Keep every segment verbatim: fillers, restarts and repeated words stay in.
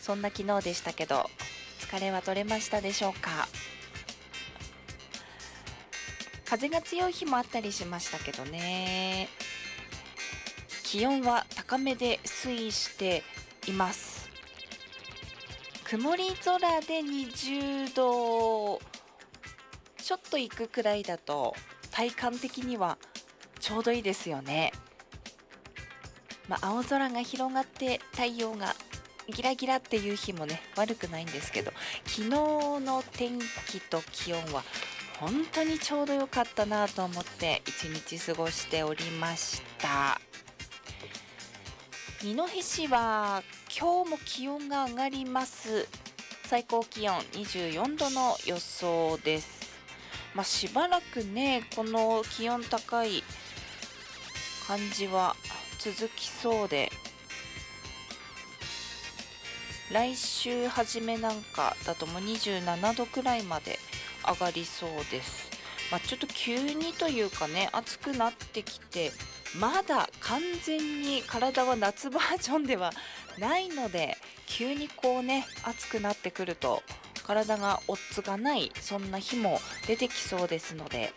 そんな昨日でしたけど、疲れは取れましたでしょうか。風が強い日もあったりしましたけどね。気温は高めで推移しています。曇り空でにじゅうどちょっと行くくらいだと体感的にはちょうどいいですよね。まあ、青空が広がって太陽がギラギラっていう日もね悪くないんですけど、昨日の天気と気温は本当にちょうど良かったなと思って一日過ごしておりました。二戸市は今日も気温が上がります。最高気温にじゅうよんどの予想です。まあ、しばらくねこの気温高い感じは続きそうで、来週初めなんかだともうにじゅうななどくらいまで上がりそうです。まあ、ちょっと急にというかね暑くなってきて、まだ完全に体は夏バージョンではないので、急にこうね暑くなってくると体が追っつかない、そんな日も出てきそうですので、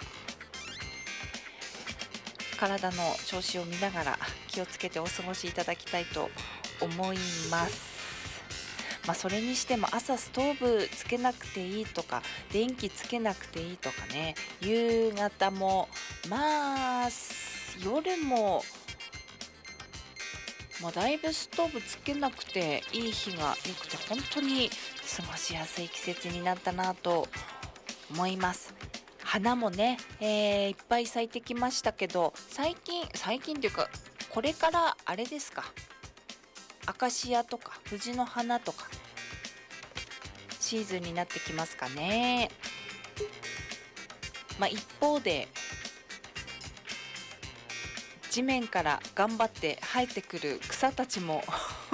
体の調子を見ながら気をつけてお過ごしいただきたいと思います。まあ、それにしても朝ストーブつけなくていいとか電気つけなくていいとかね、夕方もまあ夜もまあだいぶストーブつけなくていい日が良くて、本当に過ごしやすい季節になったなと思います。花もね、えー、いっぱい咲いてきましたけど、最近最近というかこれからあれですか、アカシアとか藤の花とかシーズンになってきますかね。まあ、一方で地面から頑張って生えてくる草たちも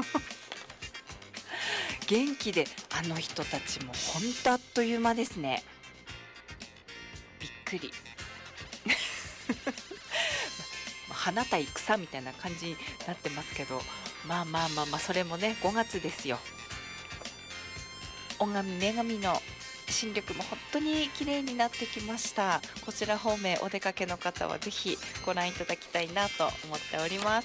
元気で、あの人たちもほんとあっという間ですね。びっくり花対草みたいな感じになってますけど、まあまあまあまあそれもねごがつですよ。女神女神の新緑も本当に綺麗になってきました。こちら方面お出かけの方はぜひご覧いただきたいなと思っております。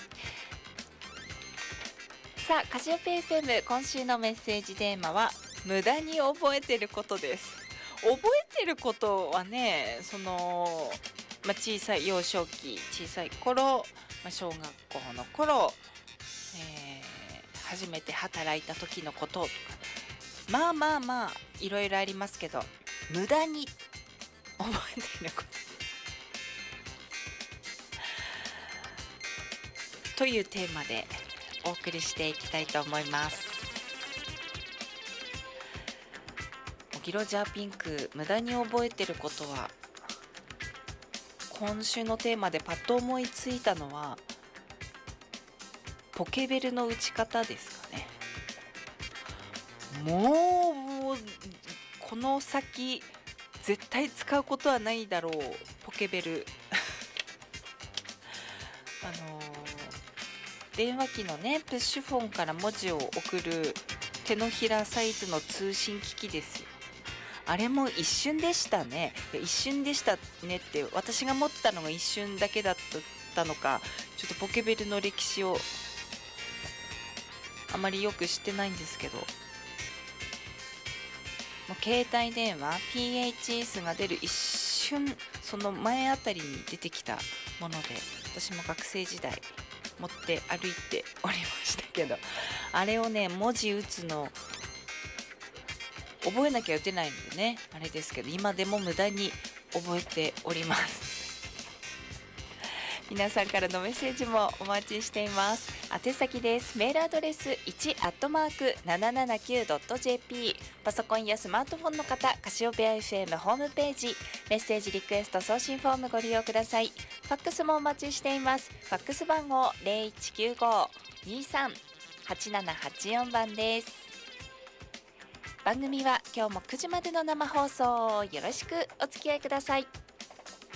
さあカシオペ エフエム 今週のメッセージテーマは無駄に覚えてることです。覚えてることはね、その、まあ、小さい幼少期小さい頃、まあ、小学校の頃、えー、初めて働いた時のこととか、まあまあまあいろいろありますけど、無駄に覚えてることというテーマでお送りしていきたいと思います。ギロジャーピンク、無駄に覚えてることは、今週のテーマでパッと思いついたのはポケベルの打ち方ですかね。もうこの先絶対使うことはないだろうポケベルあのー、電話機のねプッシュフォンから文字を送る手のひらサイズの通信機器ですよ。あれも一瞬でしたね。一瞬でしたねって、私が持ってたのが一瞬だけだったのか、ちょっとポケベルの歴史をあまりよく知ってないんですけど、もう携帯電話 ピーエイチエス が出る一瞬その前あたりに出てきたもので、私も学生時代持って歩いておりましたけど、あれをね文字打つの覚えなきゃ打てないのでねあれですけど、今でも無駄に覚えております皆さんからのメッセージもお待ちしています。宛先です。メールアドレスいちアットマークななななきゅうドットジェーピー、 パソコンやスマートフォンの方、カシオペア エフエム ホームページメッセージリクエスト送信フォームご利用ください。ファックスもお待ちしています。ファックス番号 ゼロいちきゅうご にさん はちななはちよん 番です。番組は今日もくじまでの生放送、よろしくお付き合いください。